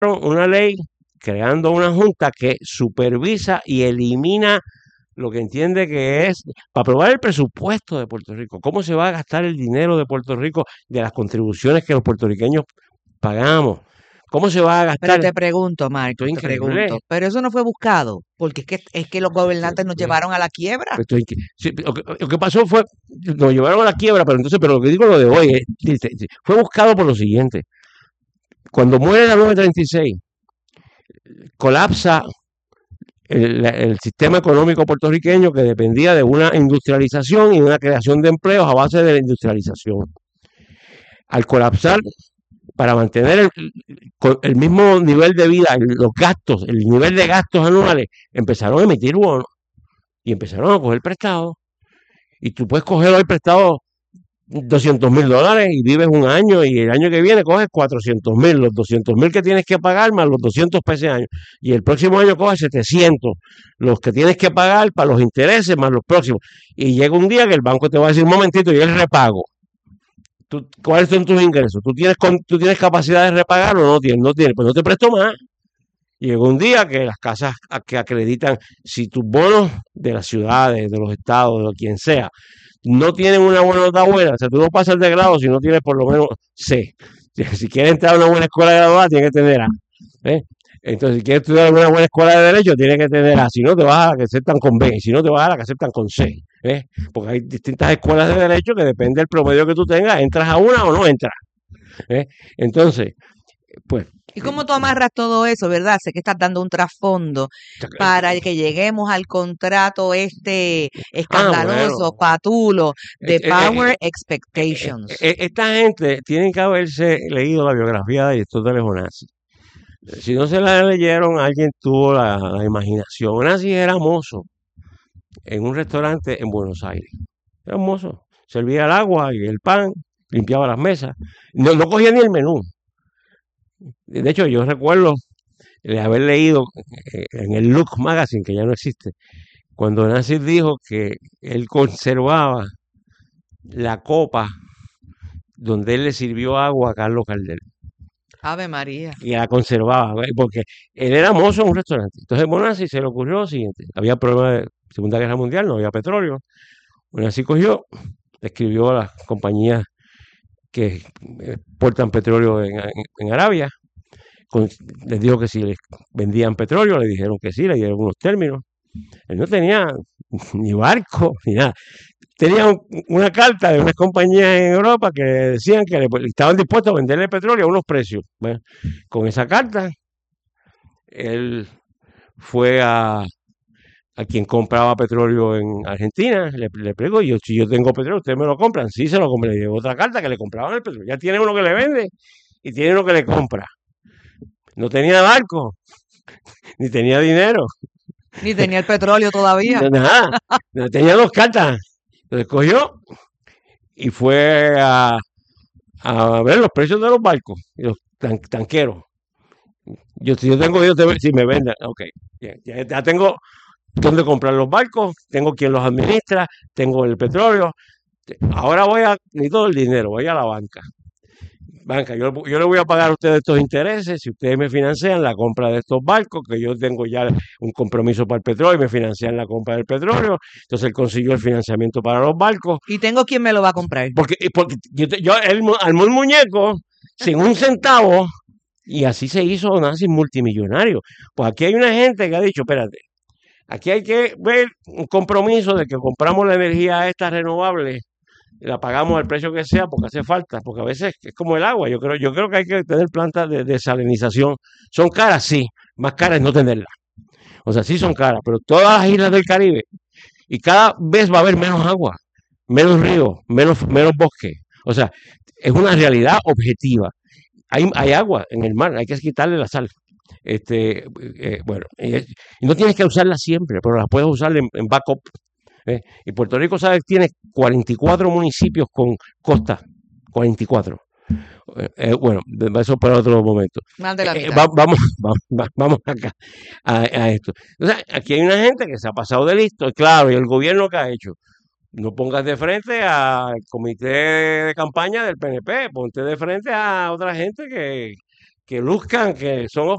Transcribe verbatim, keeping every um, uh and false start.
una ley creando una junta que supervisa y elimina lo que entiende que es para aprobar el presupuesto de Puerto Rico. ¿Cómo se va a gastar el dinero de Puerto Rico, de las contribuciones que los puertorriqueños pagamos? ¿Cómo se va a Pero gastar? te pregunto, Esto Marco, es te increíble. pregunto, pero eso no fue buscado, porque es que, es que los gobernantes nos Pues, llevaron a la quiebra. Esto es incre- sí, lo, que, lo que pasó fue, nos llevaron a la quiebra, pero entonces, pero lo que digo lo de hoy, es, dice, dice, fue buscado por lo siguiente. Cuando muere la nueve treinta y seis, colapsa el, el sistema económico puertorriqueño que dependía de una industrialización y una creación de empleos a base de la industrialización. Al colapsar, para mantener el, el mismo nivel de vida, los gastos, el nivel de gastos anuales, empezaron a emitir bonos y empezaron a coger prestados. Y tú puedes coger hoy prestado doscientos mil dólares y vives un año y el año que viene coges cuatrocientos mil, los doscientos mil que tienes que pagar más los doscientos pesos año. Y el próximo año coges setecientos, los que tienes que pagar para los intereses más los próximos. Y llega un día que el banco te va a decir, un momentito, y el repago. ¿Tú, ¿Cuáles son tus ingresos? ¿Tú tienes, ¿Tú tienes capacidad de repagar o no tienes? No tienes, pues no te presto más. Y llegó un día que las casas que acreditan, si tus bonos de las ciudades, de los estados, de quien sea, no tienen una buena nota buena, o sea, tú no pasas de grado si no tienes por lo menos C. Si quieres entrar a una buena escuela graduada, tienes que tener A. ¿eh? Entonces, si quieres estudiar en una buena escuela de Derecho, tienes que tener A. Si no, te vas a la que aceptan con B. Y si no, te vas a la que aceptan con C. ¿eh? Porque hay distintas escuelas de Derecho que depende del promedio que tú tengas, entras a una o no entras. ¿eh? Entonces, pues... ¿Y cómo tú amarras todo eso, verdad? Sé que estás dando un trasfondo para que lleguemos al contrato este escandaloso, ah, bueno. patulo, de eh, Power eh, Expectations. Eh, eh, esta gente tiene que haberse leído la biografía de Aristóteles Onassis. Si no se la leyeron, alguien tuvo la, la imaginación. Onassis era mozo en un restaurante en Buenos Aires. Era mozo. Servía el agua y el pan, limpiaba las mesas. No, no cogía ni el menú. De hecho, yo recuerdo de haber leído en el Look Magazine, que ya no existe, cuando Onassis dijo que él conservaba la copa donde él le sirvió agua a Carlos Gardel. Ave María. Y la conservaba, porque él era mozo en un restaurante. Entonces, Onassis se le ocurrió lo siguiente: había problemas de Segunda Guerra Mundial, no había petróleo. Onassis cogió, escribió a las compañías que exportan petróleo en, en, en Arabia, con, les dijo que si les vendían petróleo, le dijeron que sí, le dieron unos términos. Él no tenía ni barco, ni nada. Tenía un, una carta de unas compañías en Europa que decían que le, estaban dispuestos a venderle petróleo a unos precios. Bueno, con esa carta, él fue a, a quien compraba petróleo en Argentina, le, le pregó, yo, si yo tengo petróleo, ustedes me lo compran. Sí, se lo compré. Le llevó otra carta que le compraban el petróleo. Ya tiene uno que le vende y tiene uno que le compra. No tenía barco, ni tenía dinero. Ni tenía el petróleo todavía. Nada, tenía dos cartas. Entonces cogió y fue a, a ver los precios de los barcos y los tan, tanqueros. Yo, si yo tengo, yo te, si me venden, ok, ya, ya, ya tengo dónde comprar los barcos, tengo quien los administra, tengo el petróleo. Ahora voy a, ni todo el dinero, voy a la banca. Banca, yo, yo le voy a pagar a ustedes estos intereses si ustedes me financian la compra de estos barcos, que yo tengo ya un compromiso para el petróleo y me financian la compra del petróleo. Entonces él consiguió el financiamiento para los barcos. Y tengo quien me lo va a comprar. Porque, porque yo, yo él armó un muñeco sin un centavo y así se hizo Onassis multimillonario. Pues aquí hay una gente que ha dicho, espérate, aquí hay que ver un compromiso de que compramos la energía esta renovable, la pagamos al precio que sea porque hace falta, porque a veces es como el agua. Yo creo, yo creo que hay que tener plantas de desalinización. ¿Son caras? Sí, más caras es no tenerlas. O sea, sí son caras, pero todas las islas del Caribe, y cada vez va a haber menos agua, menos ríos, menos, menos bosque. O sea, es una realidad objetiva. Hay, hay agua en el mar, hay que quitarle la sal. Este, eh, bueno, y, y no tienes que usarla siempre, pero la puedes usar en, en backup. ¿eh? Y Puerto Rico, ¿sabes? Tiene cuarenta y cuatro municipios con costa, cuarenta y cuatro. Eh, bueno, eso para otro momento. Más de la eh, va, vamos, vamos, vamos acá a, a esto. Entonces, aquí hay una gente que se ha pasado de listo, y claro, y el gobierno que ha hecho. No pongas de frente al comité de campaña del P N P, ponte de frente a otra gente que, que luzcan que son